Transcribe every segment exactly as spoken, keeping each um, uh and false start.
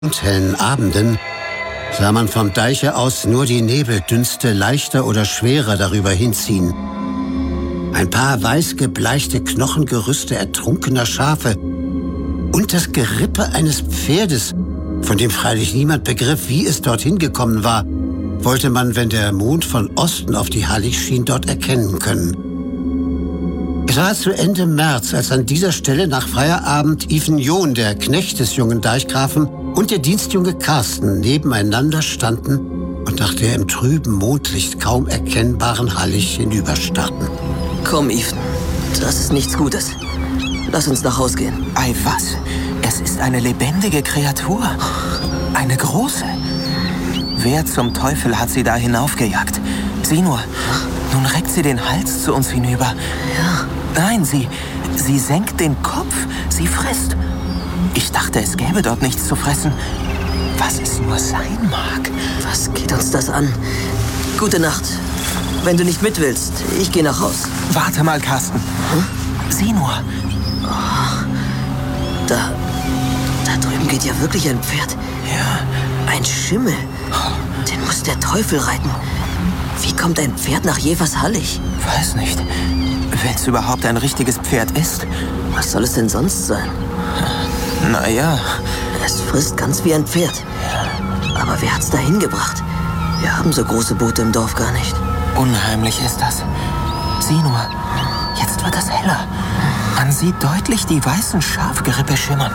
Und hellen Abenden sah man vom Deiche aus nur die Nebeldünste leichter oder schwerer darüber hinziehen. Ein paar weiß gebleichte Knochengerüste ertrunkener Schafe und das Gerippe eines Pferdes, von dem freilich niemand begriff, wie es dorthin gekommen war, wollte man, wenn der Mond von Osten auf die Hallig schien, dort erkennen können. Es war zu Ende März, als an dieser Stelle nach Feierabend Iven John, der Knecht des jungen Deichgrafen, und der Dienstjunge Karsten nebeneinander standen und nach der im trüben Mondlicht kaum erkennbaren Hallig hinüberstarrten. Komm, Iven, das ist nichts Gutes. Lass uns nach Haus gehen. Ei, was? Es ist eine lebendige Kreatur. Eine große. Wer zum Teufel hat sie da hinaufgejagt? Sieh nur, nun reckt sie den Hals zu uns hinüber. Ja. Nein, sie, sie senkt den Kopf. Sie frisst. Ich dachte, es gäbe dort nichts zu fressen. Was es nur sein mag. Was geht uns das an? Gute Nacht. Wenn du nicht mit willst, ich gehe nach Haus. Warte mal, Karsten. Hm? Sieh nur. Oh, da, da drüben geht ja wirklich ein Pferd. Ja. Ein Schimmel. Den muss der Teufel reiten. Wie kommt ein Pferd nach Jevers Hallig? Weiß nicht. Wenn es überhaupt ein richtiges Pferd ist. Was soll es denn sonst sein? Naja. Es frisst ganz wie ein Pferd. Aber wer hat's da hingebracht? Wir haben so große Boote im Dorf gar nicht. Unheimlich ist das. Sieh nur. Jetzt wird es heller. Man sieht deutlich die weißen Schafgerippe schimmern.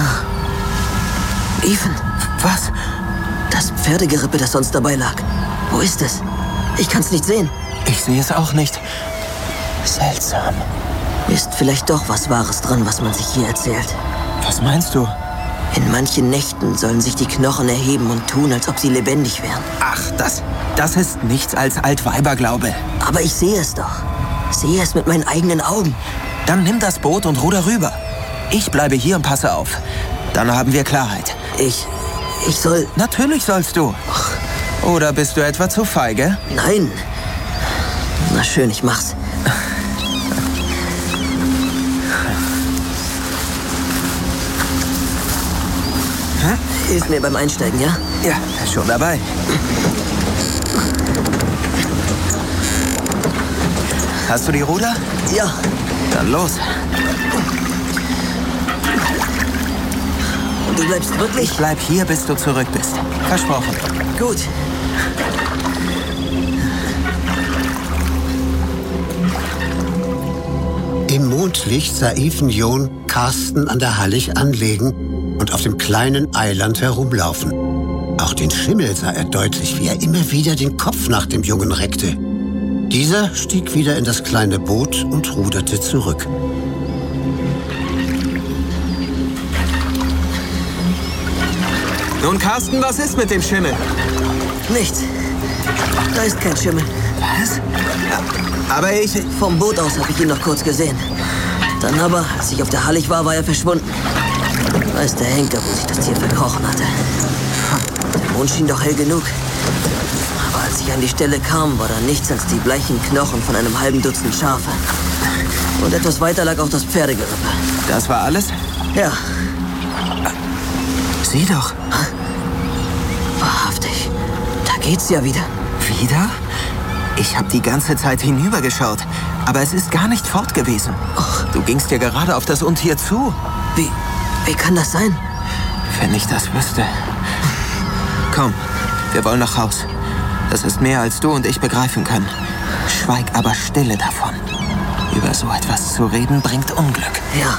Ja. Iven. Was? Das Pferdegerippe, das sonst dabei lag. Wo ist es? Ich kann's nicht sehen. Ich sehe es auch nicht. Seltsam. Ist vielleicht doch was Wahres dran, was man sich hier erzählt. Was meinst du? In manchen Nächten sollen sich die Knochen erheben und tun, als ob sie lebendig wären. Ach, das, das ist nichts als Altweiberglaube. Aber ich sehe es doch. Sehe es mit meinen eigenen Augen. Dann nimm das Boot und ruder rüber. Ich bleibe hier und passe auf. Dann haben wir Klarheit. Ich... ich soll... Natürlich sollst du. Ach. Oder bist du etwa zu feige? Nein. Na schön, ich mach's. Hilf mir beim Einsteigen, ja? Ja, schon dabei. Hast du die Ruder? Ja. Dann los. Und du bleibst wirklich? Ich bleib hier, bis du zurück bist. Versprochen. Gut. Im Mondlicht sah Iven John Karsten an der Hallig anlegen und auf dem kleinen Eiland herumlaufen. Auch den Schimmel sah er deutlich, wie er immer wieder den Kopf nach dem Jungen reckte. Dieser stieg wieder in das kleine Boot und ruderte zurück. Nun, Karsten, was ist mit dem Schimmel? Nichts. Da ist kein Schimmel. Was? Ja, aber ich... Vom Boot aus habe ich ihn noch kurz gesehen. Dann aber, als ich auf der Hallig war, war er verschwunden. Weiß der Henker, wo sich das Tier verkrochen hatte. Der Mond schien doch hell genug. Aber als ich an die Stelle kam, war da nichts als die bleichen Knochen von einem halben Dutzend Schafe. Und etwas weiter lag auch das Pferdegerippe. Das war alles? Ja. Sieh doch. Wahrhaftig. Da geht's ja wieder. Wieder? Ich habe die ganze Zeit hinübergeschaut, aber es ist gar nicht fort gewesen. Och. Du gingst ja gerade auf das Untier zu. Wie, wie kann das sein? Wenn ich das wüsste. Komm, wir wollen nach Haus. Das ist mehr, als du und ich begreifen können. Schweig aber stille davon. Über so etwas zu reden, bringt Unglück. Ja.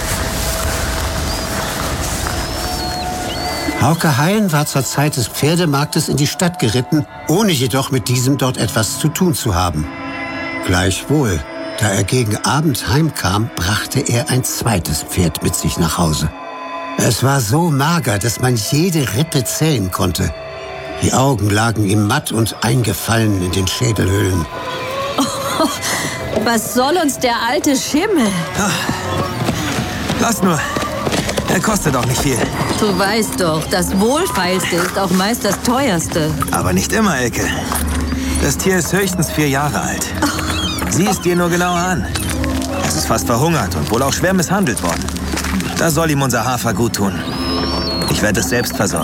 Hauke Hein war zur Zeit des Pferdemarktes in die Stadt geritten, ohne jedoch mit diesem dort etwas zu tun zu haben. Gleichwohl, da er gegen Abend heimkam, brachte er ein zweites Pferd mit sich nach Hause. Es war so mager, dass man jede Rippe zählen konnte. Die Augen lagen ihm matt und eingefallen in den Schädelhöhlen. Oh, was soll uns der alte Schimmel? Ach, lass nur. Er kostet doch nicht viel. Du weißt doch, das Wohlfeilste ist auch meist das Teuerste. Aber nicht immer, Elke. Das Tier ist höchstens vier Jahre alt. Sieh es dir nur genauer an. Es ist fast verhungert und wohl auch schwer misshandelt worden. Da soll ihm unser Hafer gut tun. Ich werde es selbst versorgen.